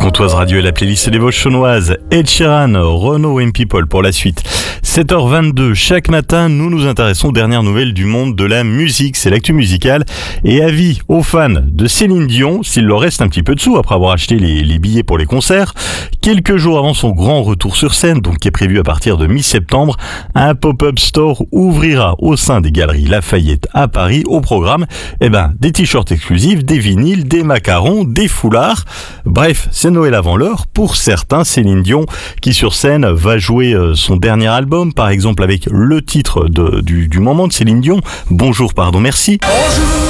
Pontoise Radio et la playlist des Vosges-Chaunoises. Ed Sheeran, Renaud and People pour la suite. 7h22, chaque matin, nous nous intéressons aux dernières nouvelles du monde de la musique. C'est l'actu musicale. Et avis aux fans de Céline Dion, s'il leur reste un petit peu de sous après avoir acheté les billets pour les concerts, quelques jours avant son grand retour sur scène, donc qui est prévu à partir de mi-septembre, un pop-up store ouvrira au sein des Galeries Lafayette à Paris. Au programme, des t-shirts exclusifs, des vinyles, des macarons, des foulards. Bref, c'est Noël avant l'heure. Pour certains, Céline Dion, qui sur scène va jouer son dernier album, par exemple avec le titre du moment de Céline Dion, Bonjour, pardon, merci. Bonjour.